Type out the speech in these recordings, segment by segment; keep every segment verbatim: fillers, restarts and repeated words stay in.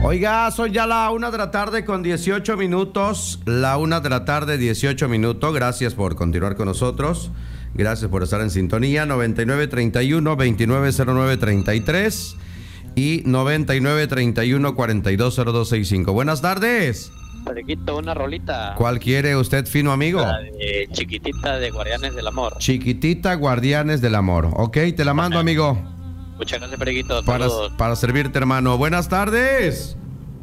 Oiga, son ya la una de la tarde con dieciocho minutos. La una de la tarde, dieciocho minutos. Gracias por continuar con nosotros. Gracias por estar en sintonía. noventa y nueve treinta y uno, veintinueve cero nueve treinta y tres y noventa y nueve treinta y uno, cuarenta y dos cero dos sesenta y cinco. Buenas tardes. Periquito, una rolita. ¿Cuál quiere usted, fino amigo? La de Chiquitita de Guardianes del Amor. Chiquitita, Guardianes del Amor. Ok, te la mando, amigo. Muchas gracias, Periquito. Para, para servirte, hermano. Buenas tardes.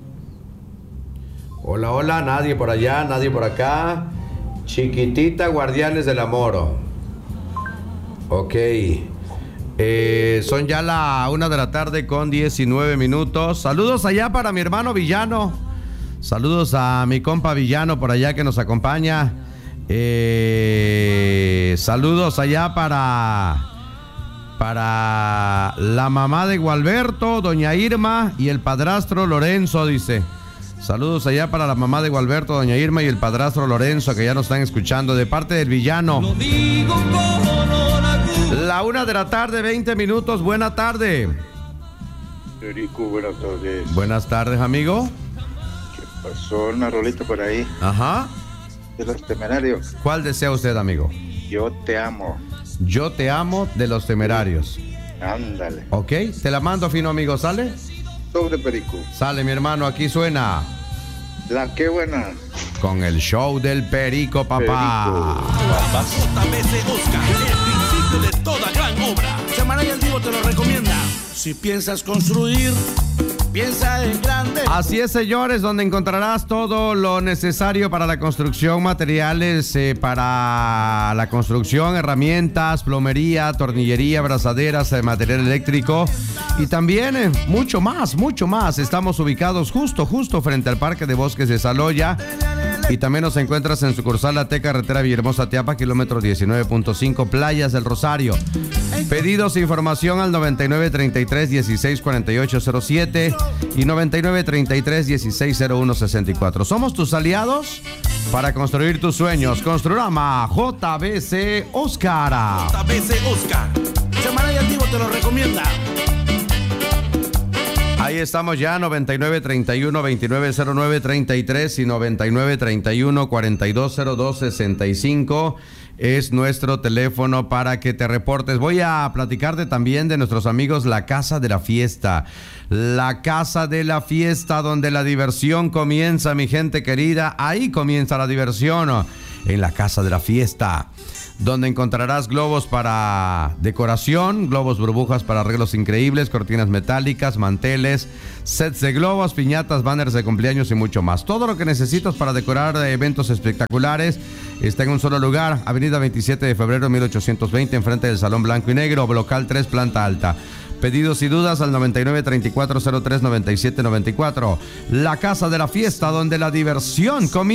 Hola, hola. Nadie por allá, nadie por acá. Chiquitita, Guardianes del Amor. Ok. Eh, son ya la una de la tarde con diecinueve minutos. Saludos allá para mi hermano Villano. Saludos a mi compa Villano por allá que nos acompaña. Eh, saludos allá para... Para la mamá de Gualberto, doña Irma, y el padrastro Lorenzo, dice. Saludos allá para la mamá de Gualberto, doña Irma, y el padrastro Lorenzo, que ya nos están escuchando, de parte del Villano. Lo digo con orgullo. La una de la tarde, veinte minutos. Buena tarde. Perico, buenas tardes. Buenas tardes, amigo. ¿Qué pasó? Una rolita por ahí. Ajá. De Los Temerarios. ¿Cuál desea usted, amigo? Yo te amo. Yo te amo, de Los Temerarios. Ándale. Ok, te la mando, fino amigo, ¿sale? Sobre Perico. Sale, mi hermano, aquí suena. La que buena. Con el show del Perico, papá. J B C Oscar, el principio de toda gran obra. Semana y el Divo te lo recomienda. Si piensas construir, piensa en grande. Así es, señores, donde encontrarás todo lo necesario para la construcción, materiales eh, para la construcción, herramientas, plomería, tornillería, brazaderas, eh, material eléctrico y también eh, mucho más, mucho más. Estamos ubicados justo, justo frente al Parque de Bosques de Saloya. Y también nos encuentras en sucursal La T, carretera Villahermosa Teapa, kilómetro diecinueve punto cinco, Playas del Rosario. Pedidos e información al noventa y nueve treinta y tres dieciséis cuarenta y ocho cero siete y noventa y nueve treinta y tres dieciséis cero uno sesenta y cuatro. Somos tus aliados para construir tus sueños. Construrama J B C Oscar. J B C Oscar. Semana y el Divo te lo recomienda. Ahí estamos ya, noventa y nueve treinta y uno veintinueve cero nueve treinta y tres y noventa y nueve treinta y uno cuarenta y dos cero dos sesenta y cinco es nuestro teléfono para que te reportes. Voy a platicarte también de nuestros amigos La Casa de la Fiesta. La Casa de la Fiesta, donde la diversión comienza, mi gente querida. Ahí comienza la diversión, en La Casa de la Fiesta, donde encontrarás globos para decoración, globos burbujas para arreglos increíbles, cortinas metálicas, manteles, sets de globos, piñatas, banners de cumpleaños y mucho más. Todo lo que necesitas para decorar eventos espectaculares está en un solo lugar. Avenida veintisiete de febrero mil ochocientos veinte, enfrente del Salón Blanco y Negro, local tres, planta alta. Pedidos y dudas al noventa y nueve treinta y cuatro cero tres noventa y siete noventa y cuatro. La Casa de la Fiesta, donde la diversión comienza.